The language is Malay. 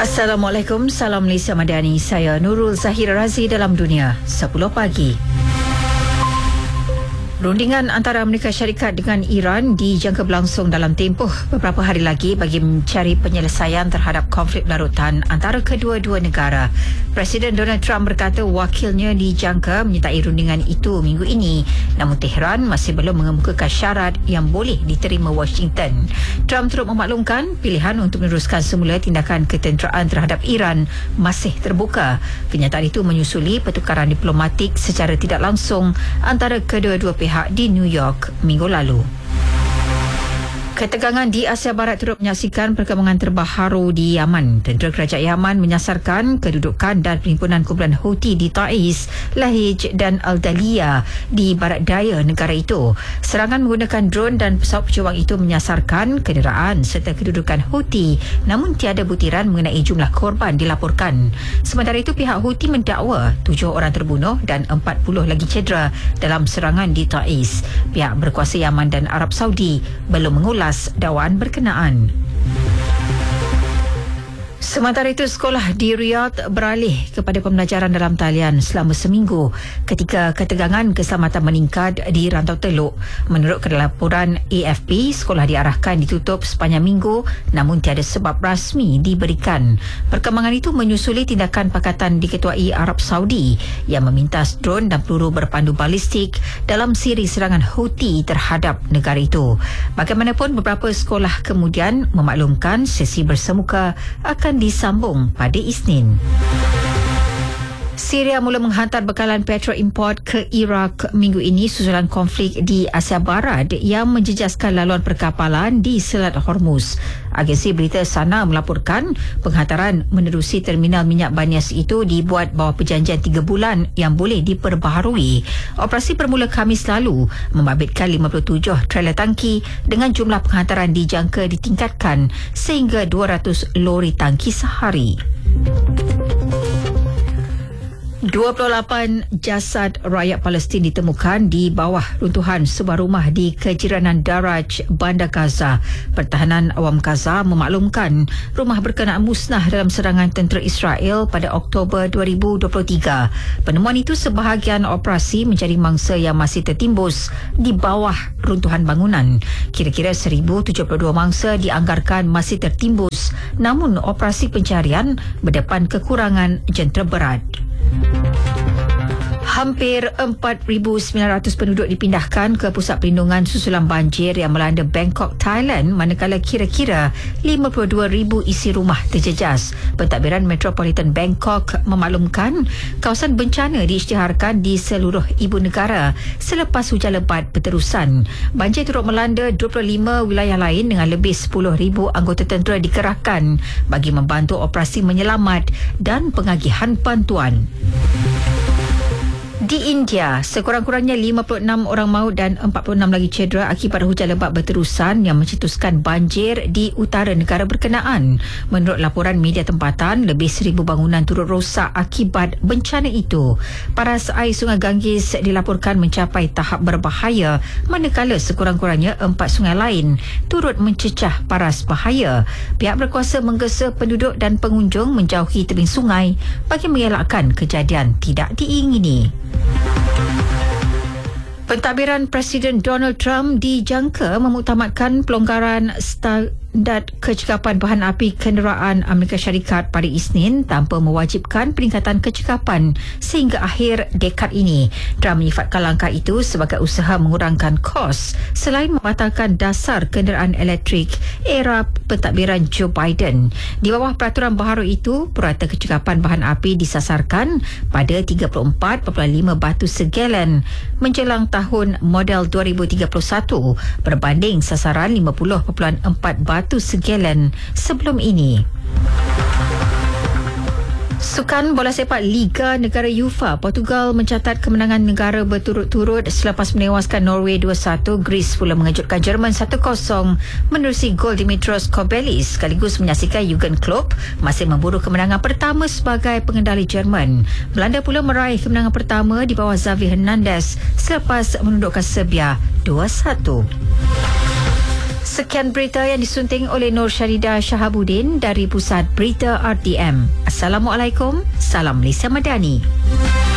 Assalamualaikum, salam Malaysia Madani. Saya Nurul Zahira Razi dalam Dunia 10 pagi. Rundingan antara Amerika Syarikat dengan Iran dijangka berlangsung dalam tempoh beberapa hari lagi bagi mencari penyelesaian terhadap konflik larutan antara kedua-dua negara. Presiden Donald Trump berkata wakilnya dijangka menyertai rundingan itu minggu ini, namun Tehran masih belum mengemukakan syarat yang boleh diterima Washington. Trump turut memaklumkan pilihan untuk meneruskan semula tindakan ketenteraan terhadap Iran masih terbuka. Kenyataan itu menyusuli pertukaran diplomatik secara tidak langsung antara kedua-dua pihak di New York minggu lalu. Ketegangan di Asia Barat turut menyaksikan perkembangan terbaru di Yaman. Tentera Kerajaan Yaman menyasarkan kedudukan dan perhimpunan kumpulan Houthi di Taiz, Lahij dan Al-Daliya di barat daya negara itu. Serangan menggunakan drone dan pesawat pejuang itu menyasarkan kenderaan serta kedudukan Houthi, namun tiada butiran mengenai jumlah korban dilaporkan. Sementara itu, pihak Houthi mendakwa 7 orang terbunuh dan 40 lagi cedera dalam serangan di Taiz. Pihak berkuasa Yaman dan Arab Saudi belum mengulas dakwaan berkenaan. Sementara itu, sekolah di Riyadh beralih kepada pembelajaran dalam talian selama seminggu ketika ketegangan keselamatan meningkat di Rantau Teluk. Menurut laporan AFP, sekolah diarahkan ditutup sepanjang minggu namun tiada sebab rasmi diberikan. Perkembangan itu menyusuli tindakan Pakatan diketuai Arab Saudi yang memintas drone dan peluru berpandu balistik dalam siri serangan Houthi terhadap negara itu. Bagaimanapun, beberapa sekolah kemudian memaklumkan sesi bersemuka akan disambung pada Isnin. Syria mula menghantar bekalan petrol import ke Iraq minggu ini susulan konflik di Asia Barat yang menjejaskan laluan perkapalan di Selat Hormuz. Agensi berita Sana melaporkan penghantaran menerusi terminal minyak Banias itu dibuat bawah perjanjian 3 bulan yang boleh diperbaharui. Operasi bermula Khamis lalu membabitkan 57 trailer tangki dengan jumlah penghantaran dijangka ditingkatkan sehingga 200 lori tangki sehari. 28 jasad rakyat Palestin ditemukan di bawah runtuhan sebuah rumah di kejiranan Daraj, Bandar Gaza. Pertahanan Awam Gaza memaklumkan rumah berkenaan musnah dalam serangan tentera Israel pada Oktober 2023. Penemuan itu sebahagian operasi mencari mangsa yang masih tertimbus di bawah runtuhan bangunan. Kira-kira 1,072 mangsa dianggarkan masih tertimbus, namun operasi pencarian berdepan kekurangan jentera berat. Hampir 4,900 penduduk dipindahkan ke pusat perlindungan susulan banjir yang melanda Bangkok, Thailand, manakala kira-kira 52,000 isi rumah terjejas. Pentadbiran Metropolitan Bangkok memaklumkan kawasan bencana diisytiharkan di seluruh ibu negara selepas hujan lebat berterusan. Banjir turut melanda 25 wilayah lain dengan lebih 10,000 anggota tentera dikerahkan bagi membantu operasi menyelamat dan pengagihan bantuan. Di India, sekurang-kurangnya 56 orang maut dan 46 lagi cedera akibat hujan lebat berterusan yang mencetuskan banjir di utara negara berkenaan. Menurut laporan media tempatan, lebih 1,000 bangunan turut rosak akibat bencana itu. Paras air Sungai Ganges dilaporkan mencapai tahap berbahaya, manakala sekurang-kurangnya 4 sungai lain turut mencecah paras bahaya. Pihak berkuasa menggesa penduduk dan pengunjung menjauhi tebing sungai bagi mengelakkan kejadian tidak diingini. Pentadbiran Presiden Donald Trump dijangka memuktamadkan pelonggaran standard kecekapan bahan api kenderaan Amerika Syarikat pada Isnin tanpa mewajibkan peningkatan kecekapan sehingga akhir dekad ini. Trump menyifatkan langkah itu sebagai usaha mengurangkan kos selain membatalkan dasar kenderaan elektrik era pentadbiran Joe Biden. Di bawah peraturan baharu itu, purata kecekapan bahan api disasarkan pada 34.5 batu segalen menjelang tahun model 2031 berbanding sasaran 50.4 batu segalen sebelum ini. Sukan bola sepak Liga Negara UEFA, Portugal mencatat kemenangan negara berturut-turut selepas menewaskan Norway 2-1. Greece pula mengejutkan Jerman 1-0 menerusi gol Dimitros Kobelis sekaligus menyaksikan Jurgen Klopp masih memburu kemenangan pertama sebagai pengendali Jerman. Belanda pula meraih kemenangan pertama di bawah Xavi Hernandez selepas menundukkan Serbia 2-1. Sekian berita yang disunting oleh Nur Syarida Shahabuddin dari Pusat Berita RTM. Assalamualaikum, salam Malaysia Madani.